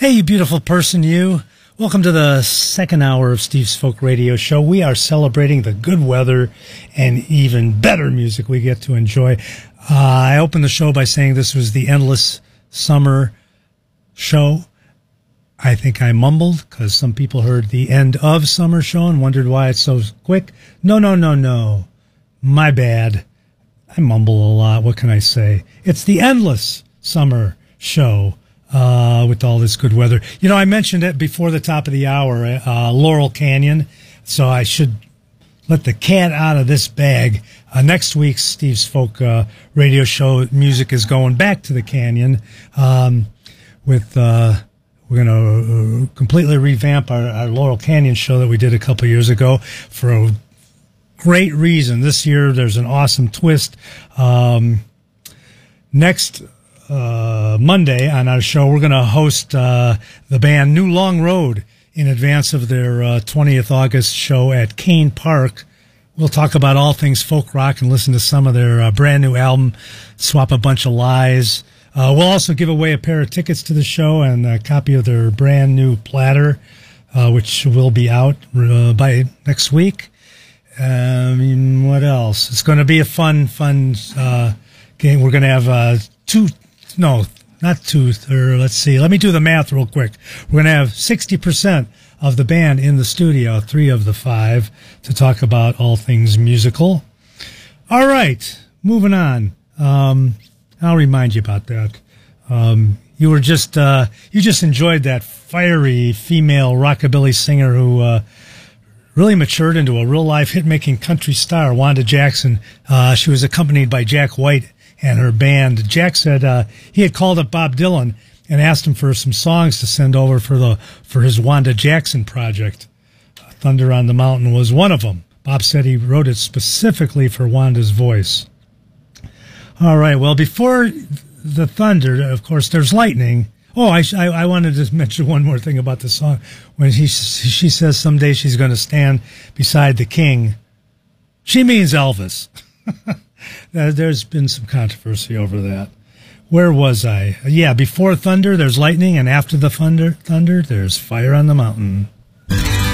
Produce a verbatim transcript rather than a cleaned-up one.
Hey, you beautiful person, you. Welcome to the second hour of Steve's Folk Radio Show. We are celebrating the good weather and even better music we get to enjoy. Uh, I opened the show by saying this was the Endless Summer Show. I think I mumbled because some people heard the End of Summer Show and wondered why it's so quick. No, no, no, no. My bad. I mumble a lot. What can I say? It's the Endless Summer Show. Uh, with all this good weather. You know, I mentioned it before the top of the hour, uh, Laurel Canyon, so I should let the cat out of this bag. Uh, next week's Steve's Folk uh, Radio Show music is going back to the canyon. Um, with uh, we're going to completely revamp our, our Laurel Canyon show that we did a couple years ago for a great reason. This year, there's an awesome twist. Um, next Uh, Monday on our show, we're going to host uh, the band New Long Road in advance of their uh, twentieth August show at Kane Park. We'll talk about all things folk rock and listen to some of their uh, brand new album, Swap a Bunch of Lies. Uh, we'll also give away a pair of tickets to the show and a copy of their brand new platter, uh, which will be out uh, by next week. Um, what else? It's going to be a fun, fun uh, game. We're going to have uh, two No, not two. Or let's see. Let me do the math real quick. We're going to have sixty percent of the band in the studio, three of the five, to talk about all things musical. All right, moving on. Um, I'll remind you about that. Um, you were just uh, you just enjoyed that fiery female rockabilly singer who uh, really matured into a real life hit making country star, Wanda Jackson. Uh, she was accompanied by Jack White and her band. Jack said uh, he had called up Bob Dylan and asked him for some songs to send over for the for his Wanda Jackson project. Thunder on the Mountain was one of them. Bob said he wrote it specifically for Wanda's voice. All right, well, before the thunder, of course, there's lightning. Oh, I, I, I wanted to mention one more thing about the song. When he, she says someday she's going to stand beside the king, she means Elvis. There's been some controversy over that. Where was I? Yeah, before thunder, there's lightning, and after the thunder, thunder, there's fire on the mountain.